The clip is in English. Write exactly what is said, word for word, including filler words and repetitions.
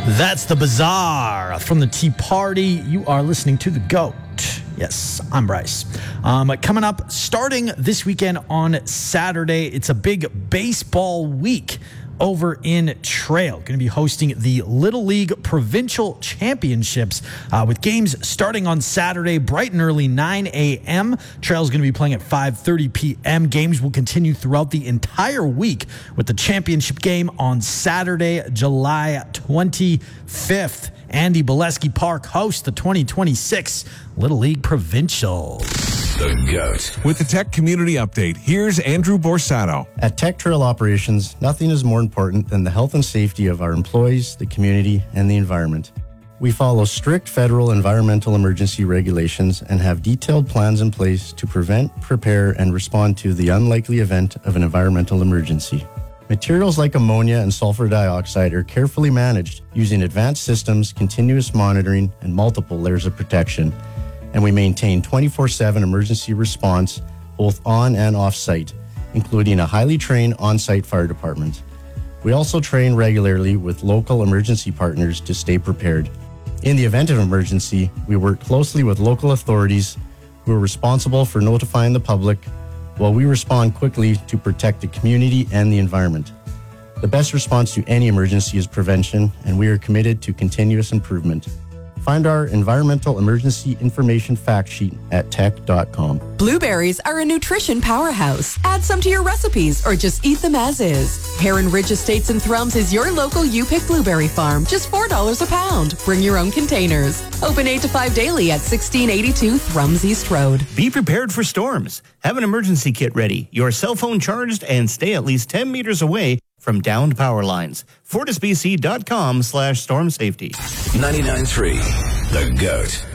That's the Bazaar from the Tea Party. You are listening to The GOAT. Yes, I'm Bryce. Um, coming up, starting this weekend on Saturday, it's a big baseball week over in Trail. Going to be hosting the Little League Provincial Championships uh, with games starting on Saturday, bright and early, nine a.m. Trail's going to be playing at five thirty p.m. Games will continue throughout the entire week with the championship game on Saturday, July twenty-fifth. Andy Bolesky Park hosts the twenty twenty-six Little League Provincials. The GOAT. With the Tech Community Update, here's Andrew Borsato. At Tech Trail Operations, nothing is more important than the health and safety of our employees, the community, and the environment. We follow strict federal environmental emergency regulations and have detailed plans in place to prevent, prepare, and respond to the unlikely event of an environmental emergency. Materials like ammonia and sulfur dioxide are carefully managed using advanced systems, continuous monitoring, and multiple layers of protection. And we maintain twenty-four seven emergency response both on and off site, including a highly trained on-site fire department. We also train regularly with local emergency partners to stay prepared. In the event of emergency, we work closely with local authorities who are responsible for notifying the public, while we respond quickly to protect the community and the environment. The best response to any emergency is prevention, and we are committed to continuous improvement. Find our environmental emergency information fact sheet at tech dot com. Blueberries are a nutrition powerhouse. Add some to your recipes or just eat them as is. Heron Ridge Estates in Thrums is your local U-Pick blueberry farm. Just four dollars a pound. Bring your own containers. Open eight to five daily at sixteen eighty-two Thrums East Road. Be prepared for storms. Have an emergency kit ready, your cell phone charged, and stay at least ten meters away from downed power lines. fortisbc.com slash storm safety. ninety-nine point three, The GOAT.